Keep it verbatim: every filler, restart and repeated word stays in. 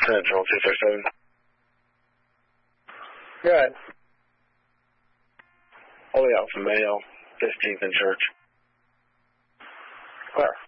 Central, two six seven. Good. Holy out from Mayo, fifteenth and Church. Where?